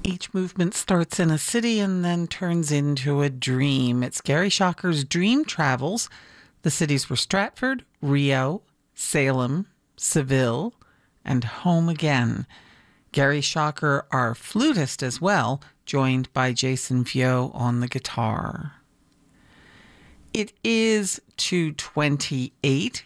Each movement starts in a city and then turns into a dream. It's Gary Schocker's Dream Travels. The cities were Stratford, Rio, Salem, Seville, and home again. Gary Schocker, our flutist as well, joined by Jason Vio on the guitar. It is 2:28.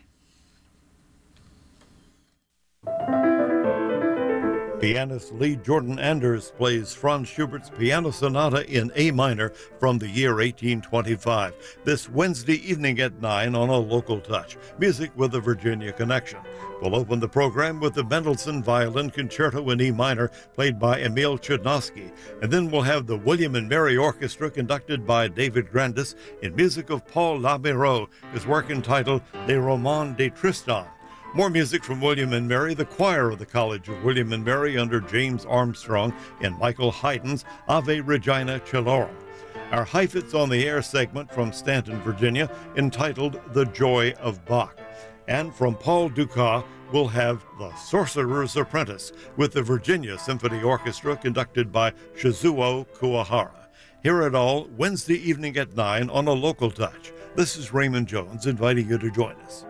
Pianist Lee Jordan Anders plays Franz Schubert's Piano Sonata in A minor from the year 1825. This Wednesday evening at 9 on A Local Touch. Music with a Virginia connection. We'll open the program with the Mendelssohn Violin Concerto in E minor, played by Emil Chudnovsky. And then we'll have the William and Mary Orchestra, conducted by David Grandis, in music of Paul Labero, his work entitled Les Romans de Tristan. More music from William and Mary, the choir of the College of William and Mary under James Armstrong and Michael Haydn's Ave Regina Celorum. Our Heifetz on the Air segment from Stanton, Virginia, entitled The Joy of Bach. And from Paul Dukas, we'll have The Sorcerer's Apprentice with the Virginia Symphony Orchestra, conducted by Shizuo Kuwahara. Hear it all Wednesday evening at 9 on A Local Touch. This is Raymond Jones inviting you to join us.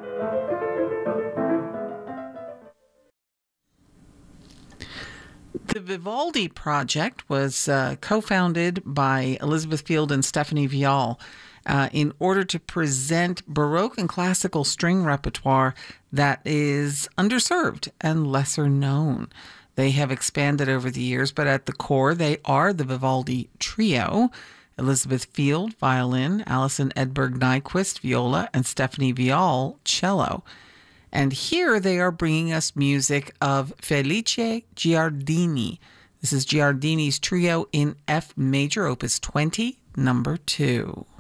The Vivaldi Project was co-founded by Elizabeth Field and Stephanie Vial in order to present Baroque and classical string repertoire that is underserved and lesser known. They have expanded over the years, but at the core, they are the Vivaldi Trio: Elizabeth Field, violin; Alison Edberg Nyquist, viola; and Stephanie Vial, cello. And here they are bringing us music of Felice Giardini. This is Giardini's Trio in F major, opus 20, number 2.